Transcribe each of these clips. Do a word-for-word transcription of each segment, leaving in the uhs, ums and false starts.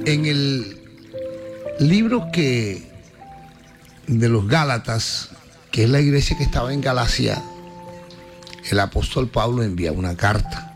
En el libro que de los Gálatas, que es la iglesia que estaba en Galacia, el apóstol Pablo envía una carta.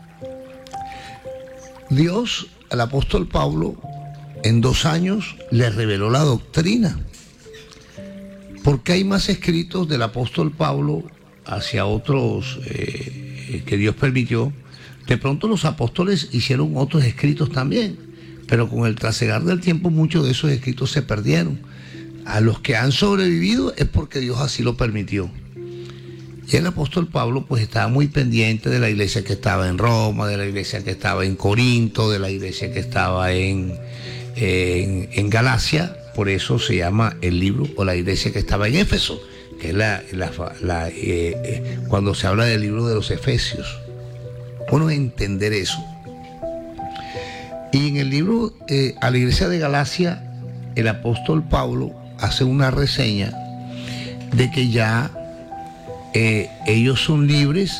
Dios al apóstol Pablo en dos años le reveló la doctrina, porque hay más escritos del apóstol Pablo hacia otros eh, que Dios permitió. De pronto los apóstoles hicieron otros escritos también, pero con el trasegar del tiempo muchos de esos escritos se perdieron. A los que han sobrevivido es porque Dios así lo permitió. Y el apóstol Pablo pues estaba muy pendiente de la iglesia que estaba en Roma, de la iglesia que estaba en Corinto, de la iglesia que estaba en, en, en Galacia. Por eso se llama el libro, o la iglesia que estaba en Éfeso, que es la, la, la, eh, eh, cuando se habla del libro de los Efesios. Bueno, entender eso. Y en el libro eh, a la iglesia de Galacia, el apóstol Pablo hace una reseña de que ya eh, ellos son libres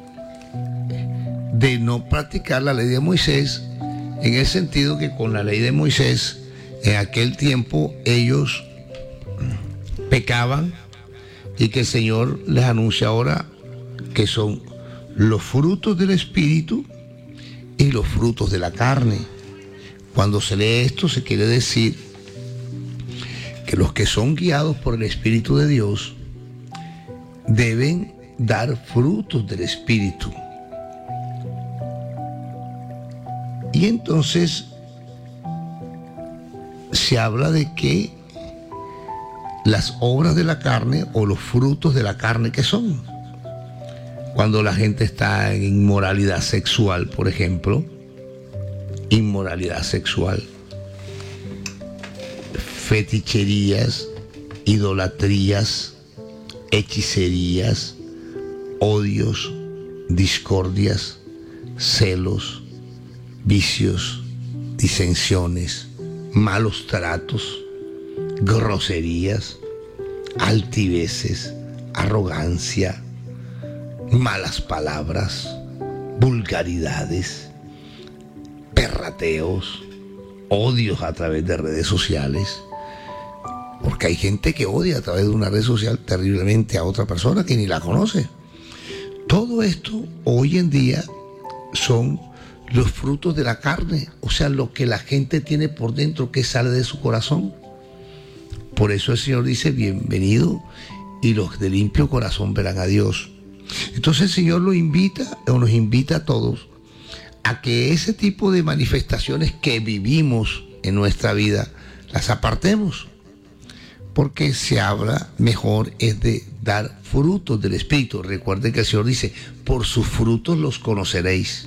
de no practicar la ley de Moisés, en el sentido que con la ley de Moisés, en aquel tiempo ellos pecaban, y que el Señor les anuncia ahora que son los frutos del Espíritu y los frutos de la carne. Cuando se lee esto, se quiere decir que los que son guiados por el Espíritu de Dios deben dar frutos del Espíritu. Y entonces se habla de que las obras de la carne, o los frutos de la carne, ¿qué son? Cuando la gente está en inmoralidad sexual, por ejemplo, inmoralidad sexual, feticherías, idolatrías, hechicerías, odios, discordias, celos, vicios, disensiones, malos tratos, groserías, altiveces, arrogancia, malas palabras, vulgaridades, perrateos, odios a través de redes sociales, porque hay gente que odia a través de una red social terriblemente a otra persona que ni la conoce. Todo esto hoy en día son los frutos de la carne, o sea, lo que la gente tiene por dentro, que sale de su corazón. Por eso el Señor dice: bienvenido, y los de limpio corazón verán a Dios. Entonces el Señor lo invita, o nos invita a todos, a que ese tipo de manifestaciones que vivimos en nuestra vida las apartemos, porque se habla mejor es de dar frutos del Espíritu. Recuerden que el Señor dice: por sus frutos los conoceréis.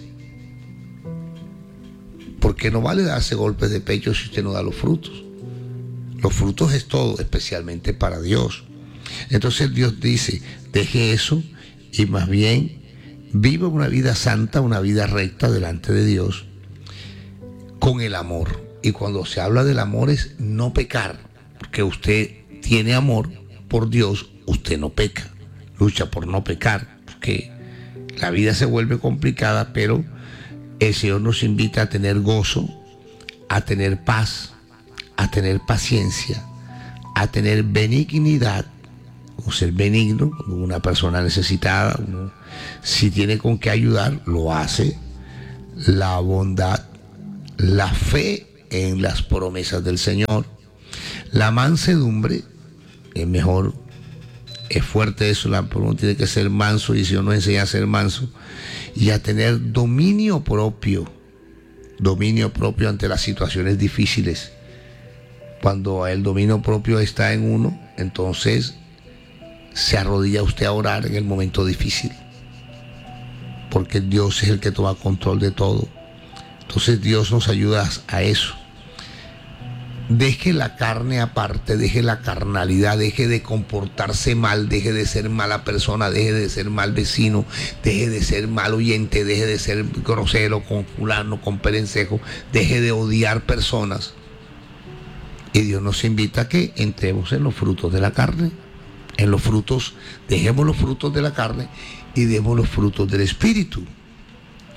Porque no vale darse golpes de pecho si usted no da los frutos. Los frutos es todo, especialmente para Dios. Entonces Dios dice: deje eso y más bien viva una vida santa, una vida recta delante de Dios, con el amor. Y cuando se habla del amor es no pecar, porque usted tiene amor por Dios, usted no peca, lucha por no pecar, porque la vida se vuelve complicada, pero el Señor nos invita a tener gozo, a tener paz, a tener paciencia, a tener benignidad, o ser benigno. Una persona necesitada, uno, si tiene con qué ayudar, lo hace. La bondad, la fe en las promesas del Señor, la mansedumbre. Es mejor, es fuerte eso, la, uno tiene que ser manso, y el Señor nos enseña a ser manso, y a tener dominio propio, dominio propio ante las situaciones difíciles. Cuando el dominio propio está en uno, entonces se arrodilla usted a orar en el momento difícil, porque Dios es el que toma control de todo. Entonces Dios nos ayuda a eso. Deje la carne aparte, deje la carnalidad, deje de comportarse mal, deje de ser mala persona, deje de ser mal vecino, deje de ser mal oyente, deje de ser grosero con fulano, con perencejo, deje de odiar personas. Y Dios nos invita a que entremos en los frutos de la carne, en los frutos, dejemos los frutos de la carne y demos los frutos del Espíritu.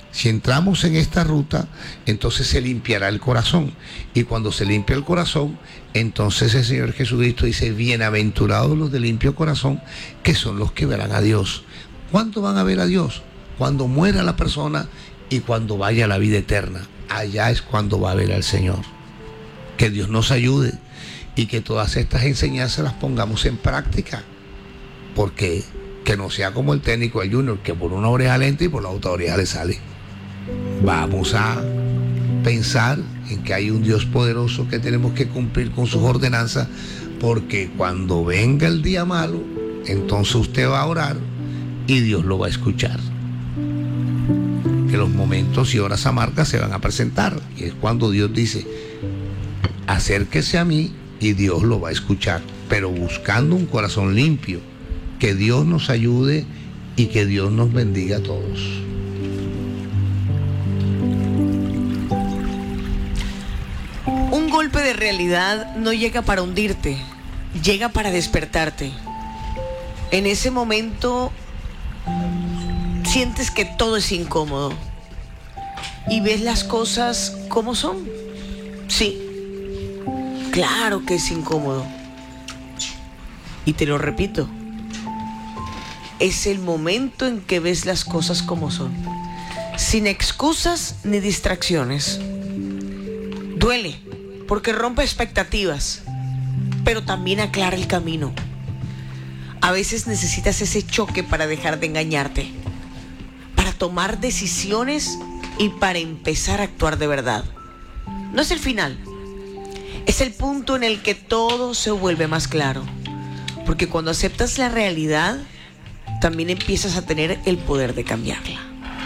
Si entramos en esta ruta, entonces se limpiará el corazón. Y cuando se limpia el corazón, entonces el Señor Jesucristo dice, bienaventurados los de limpio corazón, que son los que verán a Dios. ¿Cuándo van a ver a Dios? Cuando muera la persona y cuando vaya a la vida eterna. Allá es cuando va a ver al Señor. Que Dios nos ayude y que todas estas enseñanzas las pongamos en práctica. Porque que no sea como el técnico del Junior, que por una oreja le entra y por la otra oreja le sale. Vamos a pensar en que hay un Dios poderoso que tenemos que cumplir con sus ordenanzas, porque cuando venga el día malo, entonces usted va a orar y Dios lo va a escuchar. Que los momentos y horas amargas se van a presentar, y es cuando Dios dice, acérquese a mí y Dios lo va a escuchar, pero buscando un corazón limpio. Que Dios nos ayude y que Dios nos bendiga a todos. Un golpe de realidad no llega para hundirte, llega para despertarte. En ese momento sientes que todo es incómodo y ves las cosas como son. Sí, claro que es incómodo. Y te lo repito, es el momento en que ves las cosas como son, sin excusas ni distracciones. Duele, porque rompe expectativas, pero también aclara el camino. A veces necesitas ese choque para dejar de engañarte, para tomar decisiones y para empezar a actuar de verdad. No es el final, es el punto en el que todo se vuelve más claro, porque cuando aceptas la realidad, también empiezas a tener el poder de cambiarla.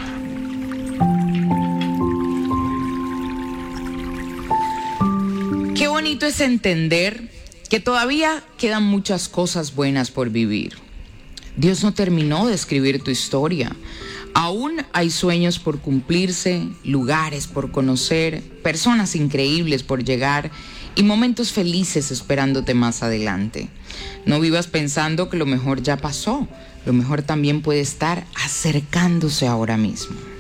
Qué bonito es entender que todavía quedan muchas cosas buenas por vivir. Dios no terminó de escribir tu historia. Aún hay sueños por cumplirse, lugares por conocer, personas increíbles por llegar y momentos felices esperándote más adelante. No vivas pensando que lo mejor ya pasó. Lo mejor también puede estar acercándose ahora mismo.